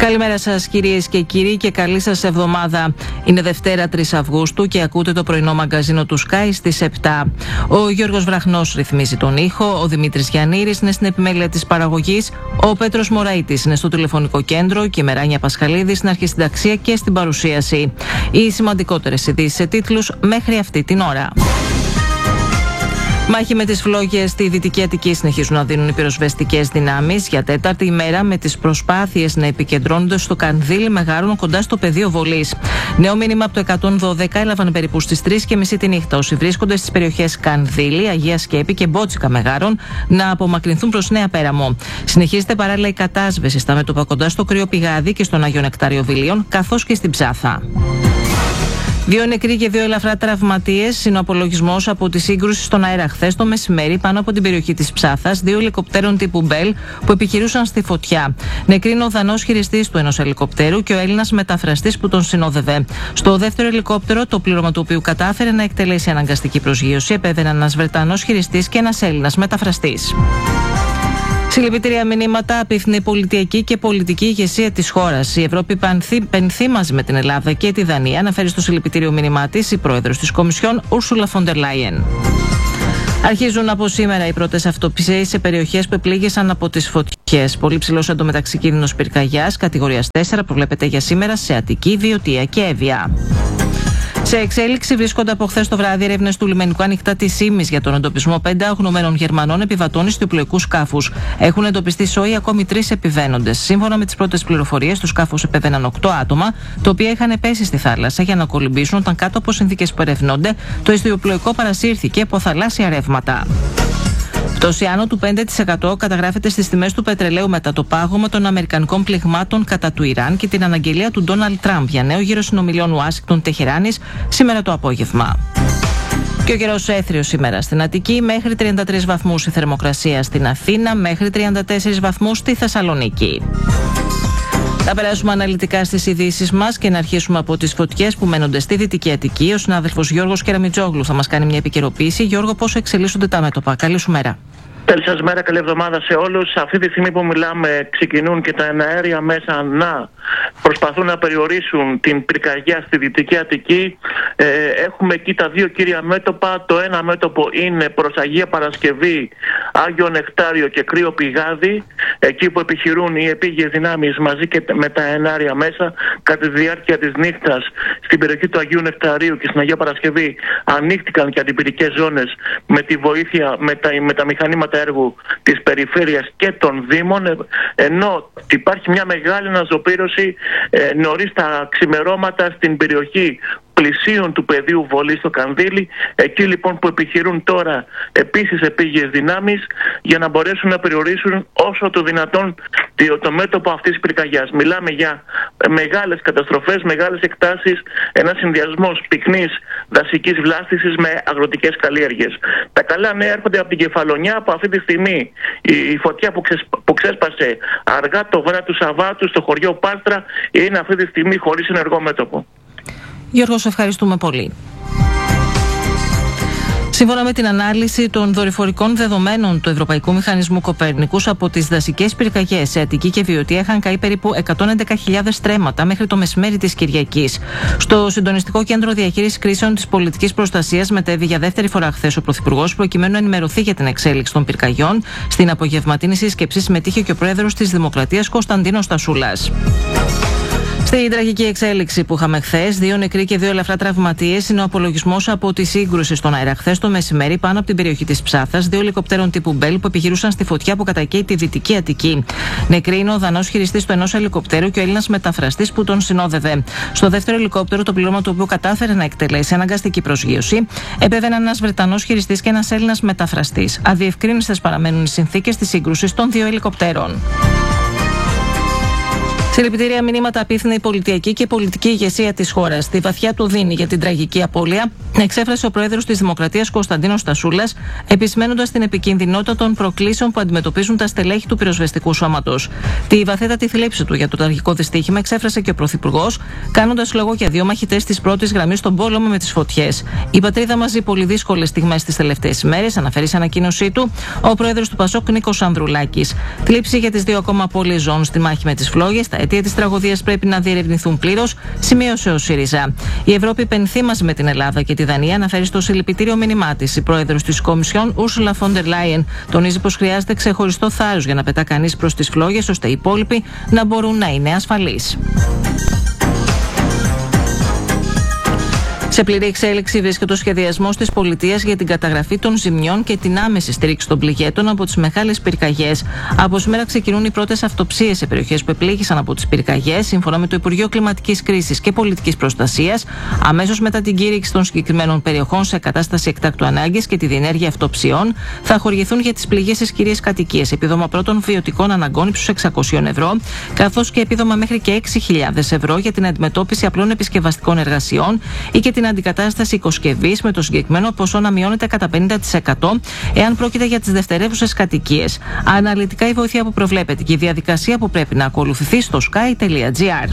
Καλημέρα σας κυρίες και κύριοι και καλή σας εβδομάδα. Είναι Δευτέρα 3 Αυγούστου και ακούτε το πρωινό μαγκαζίνο του Sky στις 7. Ο Γιώργος Βραχνός ρυθμίζει τον ήχο, ο Δημήτρης Γιαννήρης είναι στην επιμέλεια της παραγωγής, ο Πέτρος Μωραΐτης είναι στο τηλεφωνικό κέντρο και η Μεράνια Πασχαλίδη στην αρχισυνταξία και στην παρουσίαση. Οι σημαντικότερες ειδήσεις σε τίτλους μέχρι αυτή την ώρα. Μάχη με τις φλόγες στη Δυτική Αττική συνεχίζουν να δίνουν οι πυροσβεστικές δυνάμεις για τέταρτη ημέρα με τις προσπάθειες να επικεντρώνονται στο Κανδύλι Μεγάρων κοντά στο πεδίο βολής. Νέο μήνυμα από το 112 έλαβαν περίπου στις 3:30 τη νύχτα όσοι βρίσκονται στις περιοχές Κανδύλι, Αγία Σκέπη και Μπότσικα Μεγάρων να απομακρυνθούν προς Νέα Πέραμο. Συνεχίζεται παράλληλα η κατάσβεση στα μέτωπα κοντά στο Κρύο Πηγάδι και στον Άγιο Νεκτάριο Βιλίων καθώς και στην Ψάθα. 2 νεκροί και 2 ελαφρά τραυματίες είναι ο απολογισμός από τη σύγκρουση στον αέρα χθες το μεσημέρι πάνω από την περιοχή της Ψάθας 2 ελικοπτέρων τύπου Μπέλ που επιχειρούσαν στη φωτιά. Νεκροί είναι ο Δανός χειριστής του ενός ελικοπτέρου και ο Έλληνας μεταφραστής που τον συνόδευε. Στο δεύτερο ελικόπτερο, το πλήρωμα του οποίου κατάφερε να εκτελέσει αναγκαστική προσγείωση, επέβαιναν ένας Βρετανός χειριστής και ένας Έλληνας μεταφραστής. Συλληπιτήρια μηνύματα απίθυνε η πολιτιακή και πολιτική ηγεσία της χώρας. Η Ευρώπη πενθεί μαζί με την Ελλάδα και τη Δανία, αναφέρει στο συλληπιτήριο μήνυμά της η πρόεδρος της Κομισιόν, Ursula von der Leyen. Αρχίζουν από σήμερα οι πρώτες αυτοψίες σε περιοχές που επλήγησαν από τις φωτιές. Πολύ ψηλός εντωμεταξύ κίνδυνος πυρκαγιάς, κατηγορίας 4, προβλέπεται για σήμερα σε Αττική, Βιωτία και Εύβοια. Σε εξέλιξη βρίσκονται από χθες το βράδυ έρευνες του λιμενικού ανοιχτά της Ήμης για τον εντοπισμό 5 αγνοωμένων Γερμανών επιβατών ιστιοπλοϊκού σκάφους. Έχουν εντοπιστεί σόι ακόμη 3 επιβαίνοντες. Σύμφωνα με τις πρώτες πληροφορίες, το σκάφος επέβαιναν 8 άτομα, τα οποία είχαν πέσει στη θάλασσα για να κολυμπήσουν όταν κάτω από συνθήκες που ερευνώνται, το ιστιοπλοϊκό παρασύρθηκε από θαλάσσια ρεύματα. Πτώση άνω του 5% καταγράφεται στις τιμές του πετρελαίου μετά το πάγωμα των αμερικανικών πληγμάτων κατά του Ιράν και την αναγγελία του Ντόναλντ Τραμπ για νέο γύρο συνομιλιών Ουάσιγκτον-Τεχεράνης σήμερα το απόγευμα. Και ο καιρός έθριος σήμερα στην Αττική, μέχρι 33 βαθμούς η θερμοκρασία στην Αθήνα, μέχρι 34 βαθμούς στη Θεσσαλονίκη. Θα περάσουμε αναλυτικά στις ειδήσεις μας και να αρχίσουμε από τις φωτιές που μένονται στη Δυτική Αττική. Ο συνάδελφος Γιώργος Κεραμιτζόγλου θα μας κάνει μια επικαιροποίηση. Γιώργο, πώς εξελίσσονται τα μέτωπα? Καλή σου μέρα. Καλή σας μέρα, καλή εβδομάδα σε όλους. Αυτή τη στιγμή που μιλάμε ξεκινούν και τα εναέρια μέσα να προσπαθούν να περιορίσουν την πυρκαγιά στη Δυτική Αττική. Έχουμε εκεί τα 2 κύρια μέτωπα. Το ένα μέτωπο είναι προς Αγία Παρασκευή, Άγιο Νεκτάριο και Κρύο Πηγάδι. Εκεί που επιχειρούν οι επίγειες δυνάμεις μαζί και με τα εναέρια μέσα. Κατά τη διάρκεια της νύχτας στην περιοχή του Αγίου Νεκταρίου και στην Αγία Παρασκευή ανοίχτηκαν και αντιπυρικές ζώνες με τη βοήθεια, με τα μηχανήματα έργου της περιφέρειας και των δήμων, ενώ υπάρχει μια μεγάλη αναζωπήρωση νωρίς τα ξημερώματα στην περιοχή πλησίων του πεδίου βολής στο Κανδύλι, εκεί λοιπόν που επιχειρούν τώρα επίσης επίγειες δυνάμεις για να μπορέσουν να περιορίσουν όσο το δυνατόν το μέτωπο αυτής της πυρκαγιάς. Μιλάμε για μεγάλες καταστροφές, μεγάλες εκτάσεις, ένας συνδυασμός πυκνής δασικής βλάστησης με αγροτικές καλλιέργειες. Τα καλά νέα έρχονται από την Κεφαλονιά, που αυτή τη στιγμή η φωτιά που ξέσπασε αργά το βράδυ του Σαββάτου στο χωριό Πάστρα είναι αυτή τη στιγμή χωρίς ενεργό μέτωπο. Γιώργο, σε ευχαριστούμε πολύ. Σύμφωνα με την ανάλυση των δορυφορικών δεδομένων του Ευρωπαϊκού Μηχανισμού Κοπέρνικους, από τις δασικές πυρκαγιές σε Αττική και Βιωτία είχαν καεί περίπου 111.000 στρέμματα μέχρι το μεσημέρι της Κυριακής. Στο Συντονιστικό Κέντρο Διαχείρισης Κρίσεων της Πολιτικής Προστασίας μετέβη για δεύτερη φορά χθες ο Πρωθυπουργός, προκειμένου να ενημερωθεί για την εξέλιξη των πυρκαγιών. Στην απογευματινή σύσκεψη συμμετείχε και ο Πρόεδρος της Δημοκρατίας Κωνσταντίνος Τασούλας. Στην τραγική εξέλιξη που είχαμε χθες, 2 νεκροί και 2 ελαφρά τραυματίες είναι ο απολογισμός από τη σύγκρουση στον αέρα χθες το μεσημέρι πάνω από την περιοχή της Ψάθας 2 ελικοπτέρων τύπου Μπέλ που επιχειρούσαν στη φωτιά που κατακαίει τη Δυτική Αττική. Νεκροί είναι ο Δανός χειριστής του ενός ελικοπτέρου και ο Έλληνας μεταφραστής που τον συνόδευε. Στο δεύτερο ελικόπτερο, το πλήρωμα του οποίου κατάφερε να εκτελέσει αναγκαστική προσγείωση, επέβαιναν ένας Βρετανός χειριστής και ένας Έλληνας μεταφραστής. Αδιευκρίνιστες παραμένουν οι συνθήκες της σύγκρουσης των 2 ελικοπτέρων. Συλληπιτήρια μηνύματα απίθυνε η πολιτιακή και πολιτική ηγεσία της χώρας. Στη βαθιά του δίνει για την τραγική απώλεια εξέφρασε ο Πρόεδρος της Δημοκρατίας Κωνσταντίνος Τασούλας, επισημένοντας την επικινδυνότητα των προκλήσεων που αντιμετωπίζουν τα στελέχη του πυροσβεστικού σώματος. Τη βαθέτατη θλίψη του για το τραγικό δυστύχημα εξέφρασε και ο Πρωθυπουργός, κάνοντας λόγο για 2 μαχητές της πρώτης γραμμής στον πόλεμο με τις φωτιές. Η πατρίδα μας ζει πολύ δύσκολες στιγμές τις τελευταίες ημέρες, αναφέρει σε ανακοίνωσή του ο Πρόεδρος του Πασόκ Νίκος Ανδρουλάκης. Θλίψη για τις 2 ακόμα απώλειες ζώων στη μάχη με τις φλόγες, τα αίτια της τραγωδίας πρέπει να διερευνηθούν πλήρως, σημείωσε ο ΣΥΡΙΖΑ. Η Ευρώπη πενθήμασε με την Ελλάδα και τη Δανία, αναφέρει στο συλληπιτήριο μήνυμά της. Η πρόεδρος της Κομισιόν, Ursula von der Leyen, τονίζει πως χρειάζεται ξεχωριστό θάρρος για να πετά κανείς προς τις φλόγες, ώστε οι υπόλοιποι να μπορούν να είναι ασφαλείς. Σε πλήρη εξέλιξη βρίσκεται ο σχεδιασμός της πολιτείας για την καταγραφή των ζημιών και την άμεση στήριξη των πληγέντων από τις μεγάλες πυρκαγιές. Από σήμερα ξεκινούν οι πρώτες αυτοψίες σε περιοχές που επλήγησαν από τις πυρκαγιές, σύμφωνα με το Υπουργείο Κλιματικής Κρίσης και Πολιτικής Προστασίας. Αμέσως μετά την κήρυξη των συγκεκριμένων περιοχών σε κατάσταση εκτάκτου ανάγκης και τη διενέργεια αυτοψιών, θα χορηγηθούν για τις πληγές στις κυρίες κατοικίες επίδομα πρώτων βιωτικών αναγκών ύψους 600 ευρώ, καθώς και επίδομα μέχρι και 6.000 ευρώ για την αντιμετώπιση απλών επισκευαστικών εργασιών ή και την αντικατάσταση οικοσκευής, με το συγκεκριμένο ποσό να μειώνεται κατά 50% εάν πρόκειται για τις δευτερεύουσες κατοικίες. Αναλυτικά η βοήθεια που προβλέπεται και η διαδικασία που πρέπει να ακολουθηθεί στο sky.gr.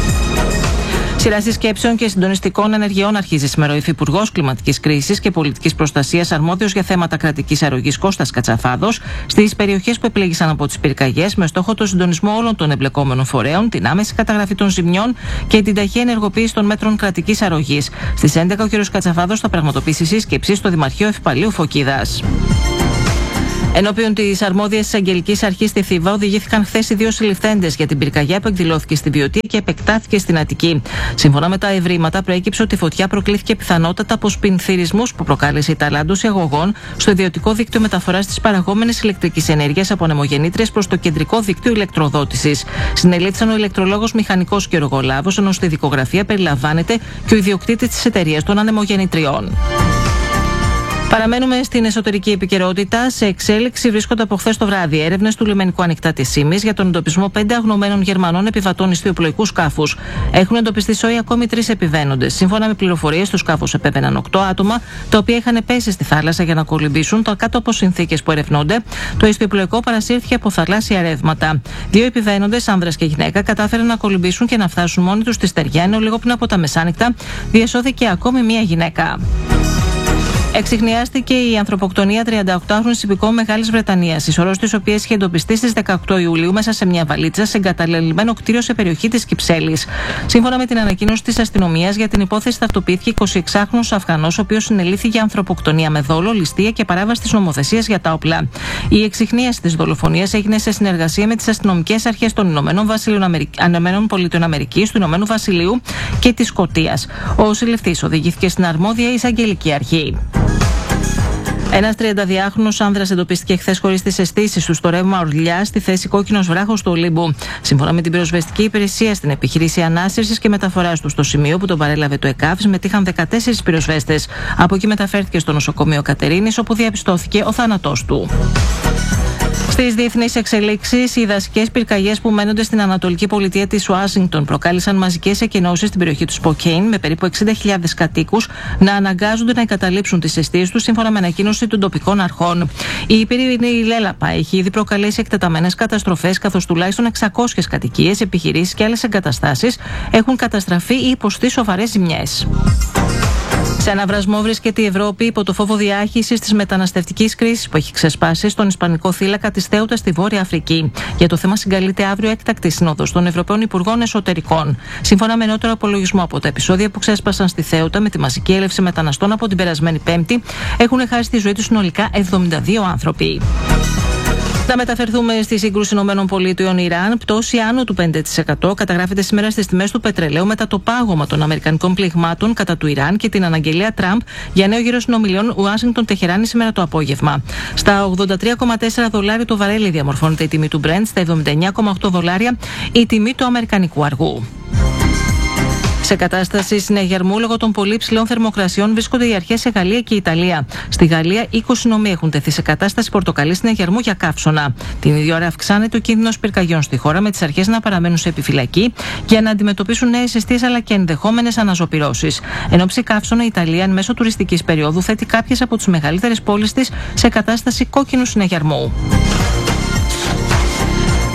Σειρά συσκέψεων και συντονιστικών ενεργειών αρχίζει σήμερα ο Υφυπουργός Κλιματικής Κρίσης και Πολιτικής Προστασίας, αρμόδιος για θέματα κρατικής αρρωγής Κώστας Κατσαφάδος, στις περιοχές που επλήγησαν από τις πυρκαγιές, με στόχο το συντονισμό όλων των εμπλεκόμενων φορέων, την άμεση καταγραφή των ζημιών και την ταχεία ενεργοποίηση των μέτρων κρατικής αρρωγής. Στις 11 ο κ. Κατσαφάδος θα πραγματοποιήσει σύσκεψη στο Δημαρχείο Ευπαλίου Φωκίδας. Ενώπιον της αρμόδιας εισαγγελικής αρχής στη Θήβα, οδηγήθηκαν χθες οι δύο συλληφθέντες για την πυρκαγιά που εκδηλώθηκε στη Βιωτία και επεκτάθηκε στην Αττική. Σύμφωνα με τα ευρήματα, προέκυψε ότι η φωτιά προκλήθηκε πιθανότατα από σπινθυρισμούς που προκάλεσε η ταλάντωση αγωγών στο ιδιωτικό δίκτυο μεταφοράς της παραγόμενης ηλεκτρικής ενέργειας από ανεμογεννήτριες προς το κεντρικό δίκτυο ηλεκτροδότησης. Συνελήφθησαν ο ηλεκτρολόγος μηχανικός και εργολάβος, ενώ στη δικογραφία περιλαμβάνεται και ο ιδιοκτήτης της εταιρείας των ανεμογεννητριών. Παραμένουμε στην εσωτερική επικαιρότητα. Σε εξέλιξη βρίσκονται από χθες το βράδυ έρευνες του λιμενικού Ανοιχτά της Ήμης για τον εντοπισμό 5 αγνοωμένων Γερμανών επιβατών νηστιοπλοϊκού σκάφους. Έχουν εντοπιστεί σόι ακόμη 3 επιβαίνοντες. Σύμφωνα με πληροφορίες, στο σκάφος επέβαιναν 8 άτομα, τα οποία είχαν πέσει στη θάλασσα για να κολυμπήσουν, κάτω από συνθήκες που ερευνώνται. Το νηστιοπλοϊκό παρασύρθηκε από θαλάσσια ρεύματα. 2 επιβαίνοντες, άνδρας και γυναίκα, κατάφεραν να κολυμπήσουν και να φτάσουν μόνοι τους στη στεριά, ενώ λίγο πριν από τα μεσάνυχτα διασώθηκε ακόμη μία γυναίκα. Εξιχνιάστηκε η ανθρωποκτονία 38χρονης υπηκόου Μεγάλης Βρετανίας, η σωρός της οποίας είχε εντοπιστεί στις 18 Ιουλίου μέσα σε μια βαλίτσα σε εγκαταλελειμμένο κτίριο σε περιοχή της Κυψέλης. Σύμφωνα με την ανακοίνωση της αστυνομίας, για την υπόθεση ταυτοποιήθηκε 26χρονος Αφγανός, ο οποίος συνελήφθη για ανθρωποκτονία με δόλο, ληστεία και παράβαση της νομοθεσίας για τα όπλα. Η εξιχνίαση της δολοφονίας έγινε σε συνεργασία με τις αστυνομικές αρχές των Ηνωμένων Πολιτειών Αμερικής, του Ηνωμένου Βασιλείου και της Σκωτίας. Ο συλληφθής οδηγήθηκε στην αρμόδια εισαγγελική αρχή. Ένας 32χρονος άνδρας εντοπίστηκε χθες χωρίς τις αισθήσεις του στο ρεύμα Ορλιά, στη θέση Κόκκινος Βράχος του Ολύμπου. Σύμφωνα με την πυροσβεστική υπηρεσία, στην επιχείρηση ανάσυρσης και μεταφοράς του στο σημείο που τον παρέλαβε το ΕΚΑΒ, συμμετείχαν 14 πυροσβέστες. Από εκεί μεταφέρθηκε στο νοσοκομείο Κατερίνης, όπου διαπιστώθηκε ο θάνατός του. Στις διεθνείς εξελίξεις, οι δασικές πυρκαγιές που μένονται στην ανατολική πολιτεία της Ουάσιγκτον προκάλεσαν μαζικές εκενώσεις στην περιοχή του Σποκέιν, με περίπου 60.000 κατοίκους να αναγκάζονται να εγκαταλείψουν τις εστίες τους, σύμφωνα με ανακοίνωση των τοπικών αρχών. Η πυρηνική λέλαπα έχει ήδη προκαλέσει εκτεταμένες καταστροφές, καθώς τουλάχιστον 600 κατοικίες, επιχειρήσεις και άλλες εγκαταστάσεις έχουν καταστραφεί ή υποστεί σοβαρές ζημιές. Σε αναβρασμό βρίσκεται η Ευρώπη υπό το φόβο διάχυσης της μεταναστευτικής κρίσης που έχει ξεσπάσει στον Ισπανικό θύλακα της Θέουτα στη Βόρεια Αφρική. Για το θέμα συγκαλείται αύριο έκτακτη σύνοδος των Ευρωπαίων Υπουργών Εσωτερικών. Σύμφωνα με νεότερο απολογισμό από τα επεισόδια που ξέσπασαν στη Θέουτα με τη μαζική έλευση μεταναστών από την περασμένη Πέμπτη, έχουν χάσει τη ζωή τους συνολικά 72 άνθρωποι. Να μεταφερθούμε στη σύγκρουση ΗΠΑ-Ιράν. Πτώση άνω του 5% καταγράφεται σήμερα στις τιμές του πετρελαίου μετά το πάγωμα των αμερικανικών πληγμάτων κατά του Ιράν και την αναγγελία Τραμπ για νέο γύρο συνομιλιών Ουάσιγκτον-Τεχεράνη σήμερα το απόγευμα. Στα $83,4 το βαρέλι διαμορφώνεται η τιμή του Brent, στα $79,8 η τιμή του αμερικανικού αργού. Σε κατάσταση συναγερμού λόγω των πολύ ψηλών θερμοκρασιών βρίσκονται οι αρχές σε Γαλλία και Ιταλία. Στη Γαλλία, 20 νομοί έχουν τεθεί σε κατάσταση πορτοκαλί συναγερμού για καύσωνα. Την ίδια ώρα αυξάνεται ο κίνδυνος πυρκαγιών στη χώρα, με τις αρχές να παραμένουν σε επιφυλακή για να αντιμετωπίσουν νέες εστίες αλλά και ενδεχόμενες αναζωπυρώσεις. Εν ώψη καύσωνα, η Ιταλία, εν μέσω τουριστικής περίοδου, θέτει κάποιες από τις μεγαλύτερες πόλεις της σε κατάσταση κόκκινου συναγερμού.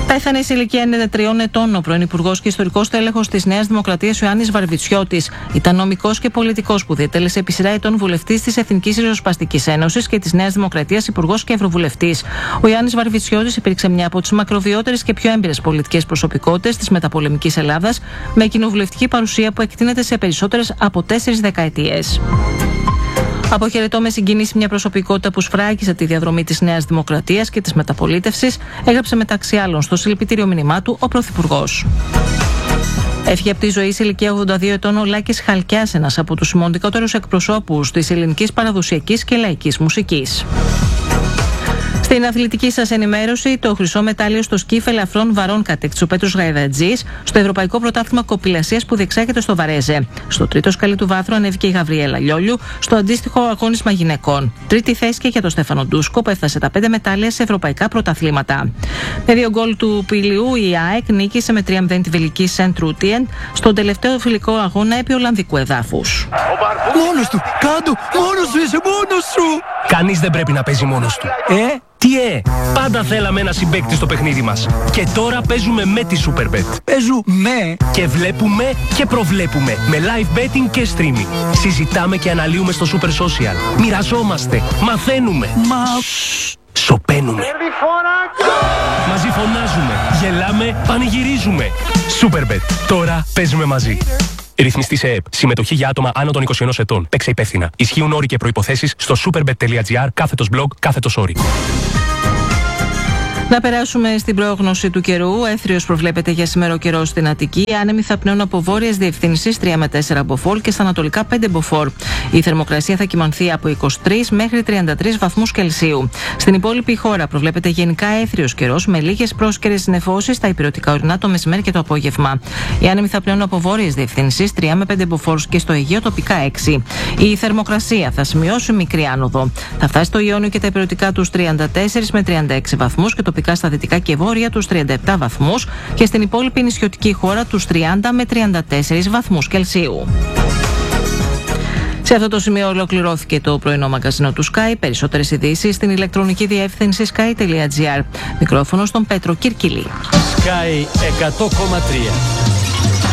Πέθανε σε ηλικία 93 ετών ο πρώην Υπουργός και ιστορικός τέλεχος της Νέας Δημοκρατίας Ιωάννης Βαρβιτσιώτης. Ήταν νομικός και πολιτικός που διετέλεσε επί σειρά ετών βουλευτής της Εθνικής Ριζοσπαστικής Ένωσης και της Νέας Δημοκρατίας, υπουργός και ευρωβουλευτής. Ο Ιωάννης Βαρβιτσιώτης υπήρξε μια από τις μακροβιότερες και πιο έμπειρες πολιτικές προσωπικότητες της μεταπολεμικής Ελλάδας, με κοινοβουλευτική παρουσία που εκτείνεται σε περισσότερες από 4 δεκαετίες. Αποχαιρετώ με συγκίνηση μια προσωπικότητα που σφράγισε τη διαδρομή της Νέας Δημοκρατίας και της μεταπολίτευσης, έγραψε μεταξύ άλλων στο συλληπιτήριο μήνυμά του ο Πρωθυπουργός. Έφυγε από τη ζωή σε ηλικία 82 ετών ο Λάκης Χαλκιάς, ένας από τους σημαντικότερους εκπροσώπους της ελληνικής παραδοσιακής και λαϊκής μουσικής. Στην αθλητική σας ενημέρωση, το χρυσό μετάλλιο στο σκύφ ελαφρών βαρών κατέκτησε ο Πέτρος Γαϊδατζής στο Ευρωπαϊκό Πρωτάθλημα Κοπηλασίας που διεξάγεται στο Βαρέζε. Στο τρίτο σκαλί του βάθρου ανέβηκε η Γαβριέλα Λιόλιου στο αντίστοιχο αγώνισμα γυναικών. Τρίτη θέση και για τον Στέφανο Ντούσκο που έφτασε τα 5 μετάλλια σε ευρωπαϊκά πρωταθλήματα. Με 2 γκολ του Πηλιού, η ΑΕΚ νίκησε με 3-0 τη βελική Σεντ Ρούτιεν στον τελευταίο φιλικό αγώνα επί Ολλανδικού εδάφους. Μόνος του! Κάντο! Μόνος σου είσαι! Μόνος σου! Κανείς δεν πρέπει να παίζει μόνος του. Τι πάντα θέλαμε ένα συμπαίκτη στο παιχνίδι μας. Και τώρα παίζουμε με τη Superbet. Παίζουμε! Και βλέπουμε και προβλέπουμε. Με live betting και streaming. Συζητάμε και αναλύουμε στο Super Social. Μοιραζόμαστε. Μαθαίνουμε. Σωπαίνουμε. Μαζί φωνάζουμε. Γελάμε. Πανηγυρίζουμε. Superbet. Τώρα παίζουμε μαζί. Ρυθμιστή σε ΕΕΠ. Συμμετοχή για άτομα άνω των 21 ετών. Παίξε υπεύθυνα. Ισχύουν όροι και προϋποθέσεις στο superbet.gr/blog/όροι. Να περάσουμε στην πρόγνωση του καιρού. Έθριος προβλέπεται για σημερό καιρό στην Αττική. Άνεμοι θα πνέουν από βόρειες διευθύνσεις 3 με 4 μποφόρ και στα ανατολικά 5 μποφόρ. Η θερμοκρασία θα κυμανθεί από 23 μέχρι 33 βαθμούς Κελσίου. Στην υπόλοιπη χώρα προβλέπεται γενικά έθριος καιρός με λίγες πρόσκαιρες νεφώσεις στα ηπειρωτικά ορεινά το μεσημέρι και το απόγευμα. Οι άνεμοι θα πνέουν από βόρειες διευθύνσεις 3 με 5 μποφόρ και στο Αιγαίο τοπικά 6. Η θερμοκρασία θα σημειώσει μικρή άνοδο. Θα φτάσει στο Ιόνιο και τα ηπειρωτικά τους 34 με 36 βαθμούς και τοπικά στα δυτικά και βόρεια τους 37 βαθμούς και στην υπόλοιπη νησιωτική χώρα τους 30 με 34 βαθμούς Κελσίου. Σε αυτό το σημείο ολοκληρώθηκε το πρωινό μαγκαζίνο του Sky. Περισσότερες ειδήσεις στην ηλεκτρονική διεύθυνση sky.gr. Μικρόφωνο στον Πέτρο Κυρκυλή. Sky 100,3.